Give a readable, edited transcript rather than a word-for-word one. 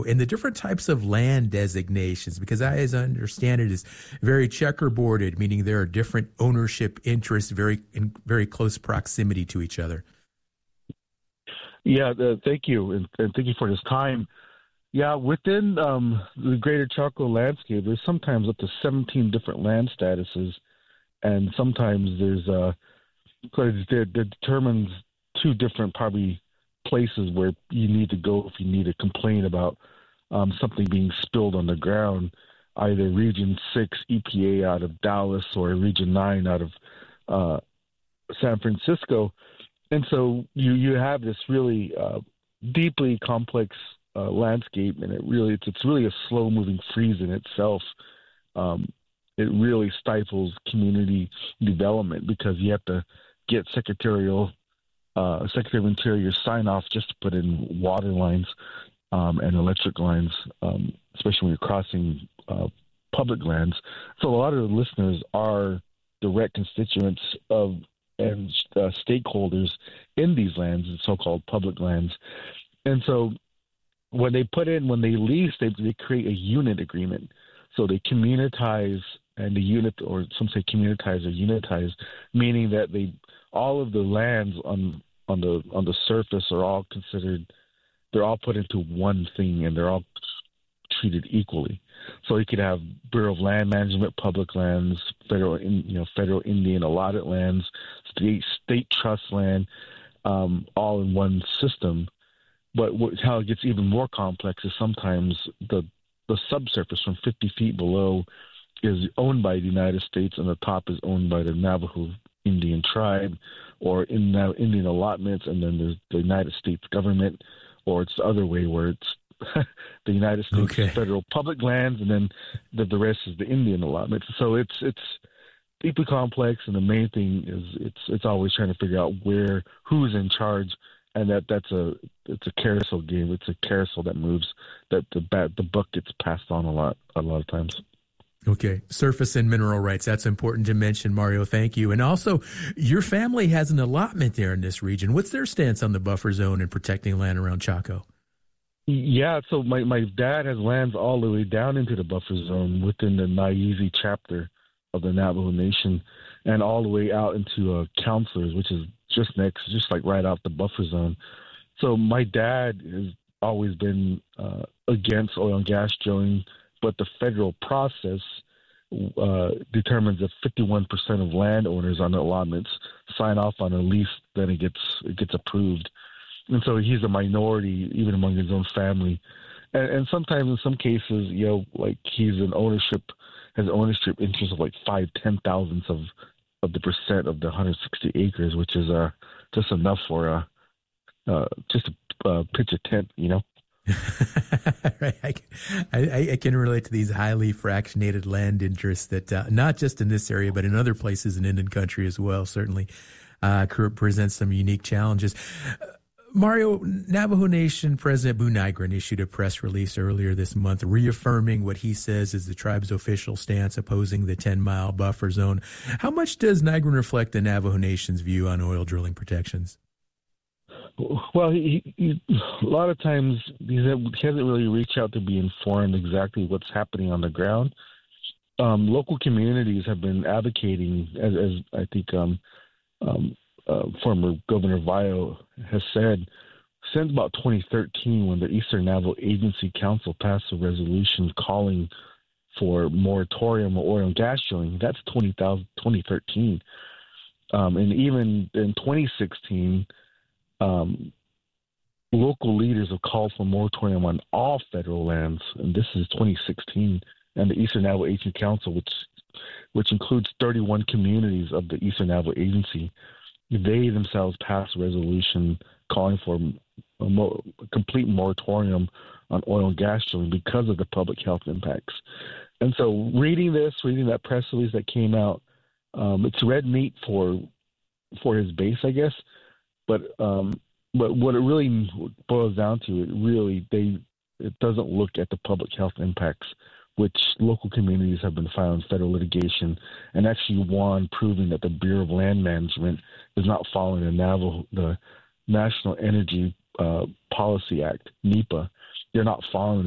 and the different types of land designations, because I, as I understand it, is very checkerboarded, meaning there are different ownership interests in very close proximity to each other. Yeah, thank you, and thank you for this time. Yeah, within the Greater Chaco landscape, there's sometimes up to 17 different land statuses, and sometimes it determines two different probably places where you need to go if you need to complain about something being spilled on the ground, either Region 6 EPA out of Dallas or Region 9 out of San Francisco. And so you have this really deeply complex landscape, and it's really a slow-moving freeze in itself. It really stifles community development because you have to get Secretary of Interior sign-off just to put in water lines and electric lines, especially when you're crossing public lands. So a lot of the listeners are direct constituents of and stakeholders in these lands, the so-called public lands. And so when they lease, they create a unit agreement. So they communitize, and the unit, or some say communitize or unitize, meaning that all of the lands on the surface are all considered, they're all put into one thing, and they're all treated equally. So you could have Bureau of Land Management, public lands, federal Indian allotted lands, state trust land, all in one system. But how it gets even more complex is sometimes the subsurface from 50 feet below is owned by the United States, and the top is owned by the Navajo Indian tribe, or in Indian allotments, and then there's the United States government, or it's the other way where it's the United States federal public lands, and then the rest is the Indian allotments. So it's deeply complex, and the main thing is it's always trying to figure out who's in charge, and it's a carousel game. It's a carousel that moves, that the buck gets passed on a lot of times. Okay. Surface and mineral rights. That's important to mention, Mario. Thank you. And also, your family has an allotment there in this region. What's their stance on the buffer zone and protecting land around Chaco? Yeah, so my dad has lands all the way down into the buffer zone within the Naizi chapter of the Navajo Nation, and all the way out into Counselors, which is just like right out the buffer zone. So my dad has always been against oil and gas drilling, but the federal process determines that 51% of landowners on the allotments sign off on a lease, then it gets approved. And so he's a minority even among his own family. And sometimes in some cases, like he's has ownership interest of like 5/10 thousandths of the percent of the 160 acres, which is just enough for just to pitch a tent, Right. I can relate to these highly fractionated land interests that not just in this area, but in other places in Indian country as well, certainly presents some unique challenges. Mario, Navajo Nation President Boo Nygren issued a press release earlier this month reaffirming what he says is the tribe's official stance opposing the 10-mile buffer zone. How much does Nygren reflect the Navajo Nation's view on oil drilling protections? Well, he a lot of times he hasn't really reached out to be informed exactly what's happening on the ground. Local communities have been advocating, as I think former Governor Vio has said, since about 2013, when the Eastern Navajo Agency Council passed a resolution calling for moratorium on oil and gas drilling. That's 2013. And even in 2016, local leaders have called for moratorium on all federal lands, and this is 2016. And the Eastern Navajo Agency Council, which includes 31 communities of the Eastern Navajo Agency, they themselves passed a resolution calling for a complete moratorium on oil and gas drilling because of the public health impacts. And so reading that press release that came out, it's red meat for his base, I guess. But what it really boils down to, it doesn't look at the public health impacts, which local communities have been filing federal litigation and actually won, proving that the Bureau of Land Management is not following the National Energy Policy Act, NEPA. They're not following